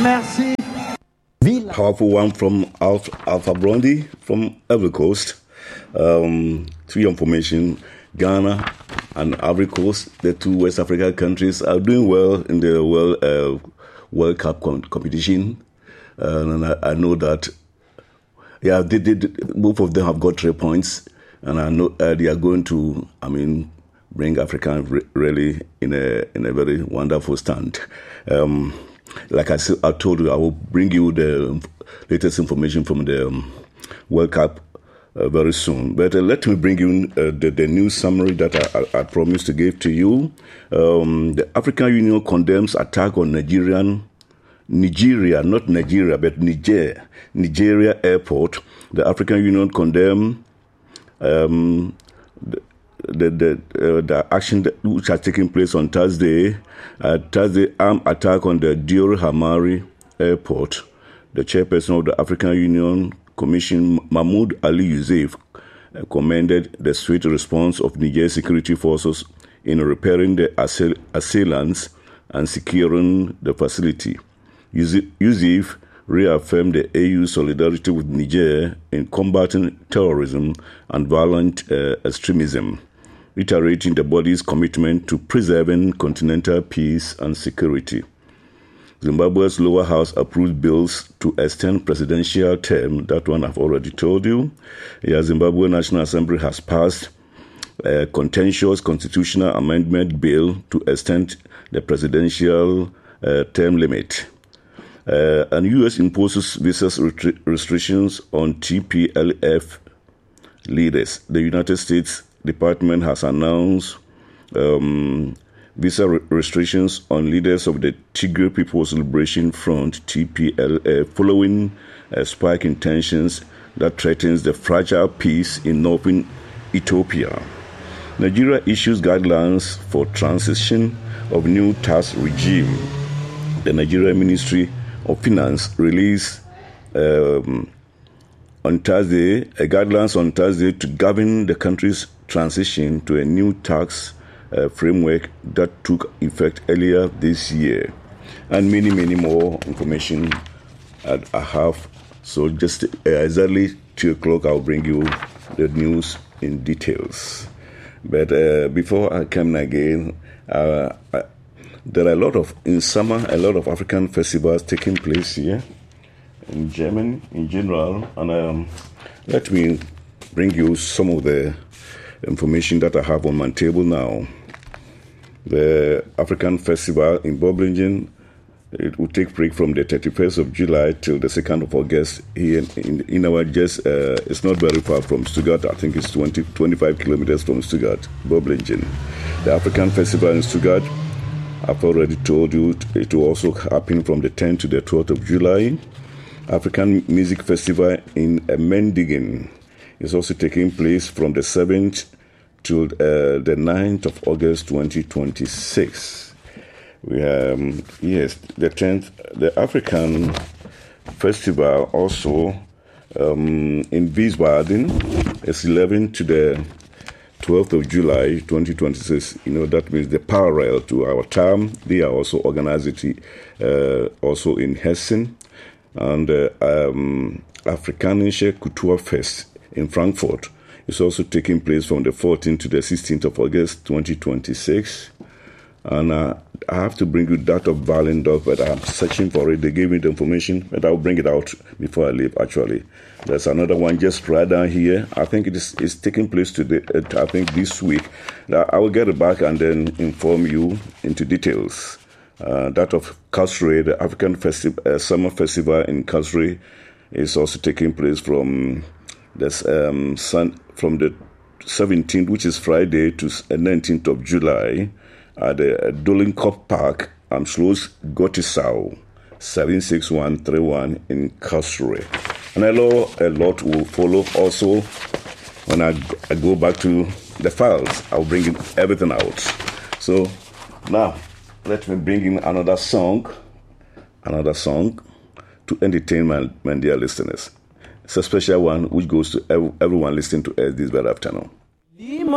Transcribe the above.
Merci. Powerful one from Alpha Blondy from Ivory Coast. To your information, Ghana and Ivory Coast, the two West African countries, are doing well in the World Cup competition. And I know that, both of them have got 3 points. And I know they are going to, bring Africa really in a very wonderful stand. Like I told you, I will bring you the latest information from the World Cup very soon. But let me bring you the news summary that I promised to give to you. The African Union condemns attack on Nigeria, not Nigeria, but Nigeria airport. The African Union condemned the action which has taken place on Thursday, armed attack on the Dior Hamari airport. The chairperson of the African Union Commission, Mahmoud Ali Youssef, commended the swift response of Niger security forces in repairing the assailants and securing the facility. Youssef reaffirmed the AU's solidarity with Niger in combating terrorism and violent extremism, reiterating the body's commitment to preserving continental peace and security. Zimbabwe's lower house approved bills to extend presidential term. That one I've already told you. Zimbabwe National Assembly has passed a contentious constitutional amendment bill to extend the presidential term limit. And U.S. imposes visa restrictions on TPLF leaders. The United States Department has announced visa restrictions on leaders of the Tigray People's Liberation Front, TPLF, following a spike in tensions that threatens the fragile peace in northern Ethiopia. Nigeria issues guidelines for transition of new tax regime. The Nigeria Ministry of Finance released guidelines on Thursday to govern the country's transition to a new tax framework that took effect earlier this year. And many, many more information I have. So just exactly 2 o'clock, I'll bring you the news in details. But before I come again, there are in summer, a lot of African festivals taking place here in Germany in general. And let me bring you some of the information that I have on my table now. The African Festival in Boblingen, it will take place from the 31st of July till the 2nd of August here in our it's not very far from Stuttgart. I think it's 25 kilometers from Stuttgart, Boblingen. The African Festival in Stuttgart, I've already told you, it will also happen from the 10th to the 12th of July. African Music Festival in Mendingen is also taking place from the 7th to the 9th of August 2026. We have, the 10th, the African Festival also in Wiesbaden is 11th to the 12th of July 2026. That means the parallel to our term. They are also organized also in Hessen. And Afrikanische Kulturfest in Frankfurt is also taking place from the 14th to the 16th of August 2026. And I have to bring you that of Wallendorf, but I'm searching for it. They gave me the information, but I'll bring it out before I leave, actually. There's another one just right down here. I think it's taking place today, I think this week. I will get it back and then inform you into details. That of Kasri, the African Summer Festival in Kasri, is also taking place from the 17th, which is Friday, to 19th of July at the Dolenkopf Park, am Schloss Gottisau, 76131 in Kasri. And I know a lot will follow also when I go back to the files. I'll bring everything out. So now, let me bring in another song to entertain my dear listeners. It's a special one which goes to everyone listening to us this very afternoon.